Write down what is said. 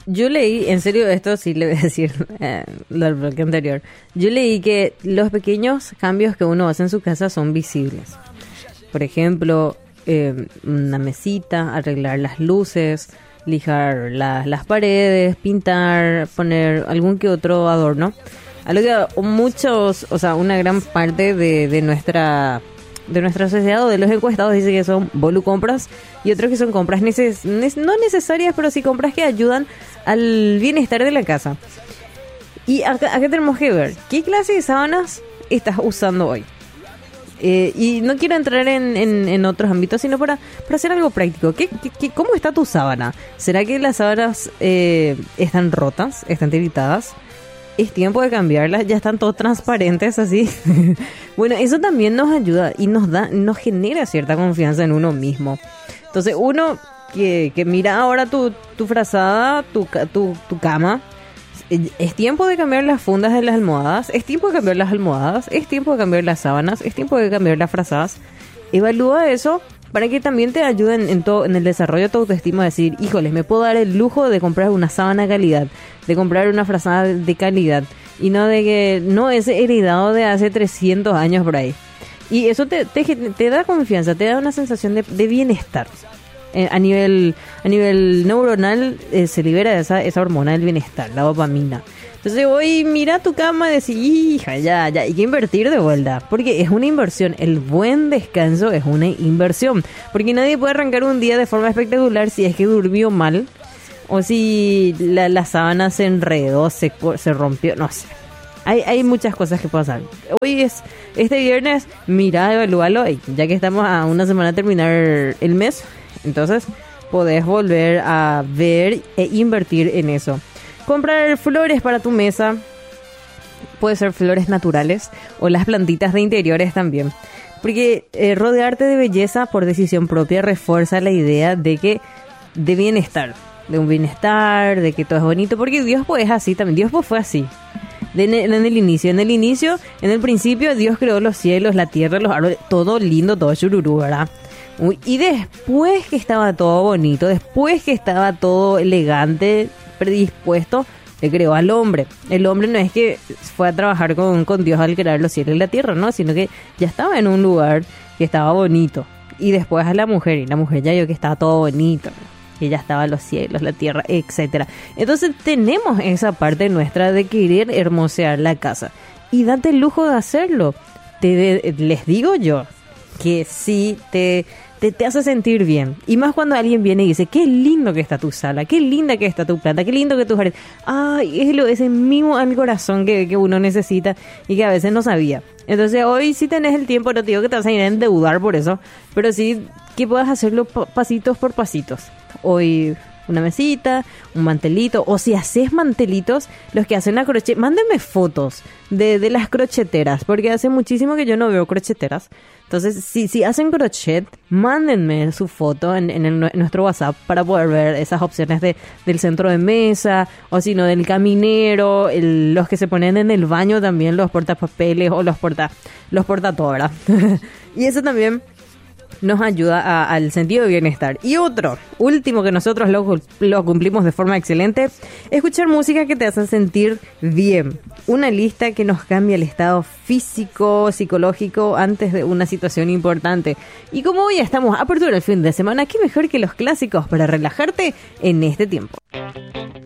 Yo leí, en serio, esto sí le voy a decir lo del bloque anterior. Yo leí que los pequeños cambios que uno hace en su casa son visibles. Por ejemplo, una mesita, arreglar las luces, lijar las paredes, pintar, poner algún que otro adorno. Algo que muchos, o sea, una gran parte de nuestra sociedad o de los encuestados dice que son volucompras y otros que son compras no necesarias, pero sí compras que ayudan al bienestar de la casa. Y acá tenemos que ver qué clase de sábanas estás usando hoy. Y no quiero entrar en otros ámbitos, sino para hacer algo práctico. ¿Cómo está tu sábana? ¿Será que las sábanas están rotas? ¿Están tiritadas? Es tiempo de cambiarlas, ya están todos transparentes así. Bueno, eso también nos ayuda y nos genera cierta confianza en uno mismo. Entonces uno que mira ahora tu frazada, tu cama, es tiempo de cambiar las fundas de las almohadas, es tiempo de cambiar las almohadas, es tiempo de cambiar las sábanas, es tiempo de cambiar las frazadas. Evalúa eso para que también te ayuden en el desarrollo de tu autoestima, decir, híjoles, me puedo dar el lujo de comprar una sábana de calidad, de comprar una frazada de calidad, y no de que no es heredado de hace 300 años por ahí. Y eso te da confianza, te da una sensación de bienestar. A nivel neuronal se libera esa hormona del bienestar, la dopamina. Entonces hoy mira tu cama y decís, hija, ya, hay que invertir de vuelta, porque es una inversión. El buen descanso es una inversión, porque nadie puede arrancar un día de forma espectacular si es que durmió mal, o si la sábana se enredó, se rompió, no sé. Hay muchas cosas que pasan. Hoy es este viernes, mira, evalúalo, ya que estamos a una semana de terminar el mes, entonces podés volver a ver e invertir en eso. Comprar flores para tu mesa, puede ser flores naturales o las plantitas de interiores también. Porque rodearte de belleza por decisión propia refuerza la idea de bienestar, de un bienestar, de que todo es bonito, porque Dios pues es así también, Dios pues fue así. En el principio Dios creó los cielos, la tierra, los árboles, todo lindo, todo chururú, ¿verdad? Y después que estaba todo bonito, después que estaba todo elegante, predispuesto, le creó al hombre. El hombre no es que fue a trabajar con Dios al crear los cielos y la tierra, no, sino que ya estaba en un lugar que estaba bonito. Y después a la mujer, y la mujer ya vio que estaba todo bonito, que ya estaban los cielos, la tierra, etcétera. Entonces tenemos esa parte nuestra de querer hermosear la casa. Y date el lujo de hacerlo. Les digo yo que sí te hace sentir bien. Y más cuando alguien viene y dice, qué lindo que está tu sala, qué linda que está tu planta, qué lindo que tu jardín. Ay, es ese mimo al corazón que uno necesita y que a veces no sabía. Entonces hoy si tenés el tiempo, no te digo que te vas a ir a endeudar por eso, pero sí que puedas hacerlo pasitos por pasitos. Hoy una mesita, un mantelito, o si haces mantelitos, los que hacen a crochet, mándenme fotos de las crocheteras, porque hace muchísimo que yo no veo crocheteras. Entonces, si hacen crochet, mándenme su foto en nuestro WhatsApp para poder ver esas opciones del centro de mesa, o si no, del caminero, los que se ponen en el baño también, los portapapeles o los porta todo, ¿verdad? Y eso también nos ayuda al sentido de bienestar. Y último que nosotros lo cumplimos de forma excelente, escuchar música que te hace sentir bien. Una lista que nos cambia el estado físico, psicológico antes de una situación importante. Y como hoy estamos a apertura del fin de semana, qué mejor que los clásicos para relajarte en este tiempo.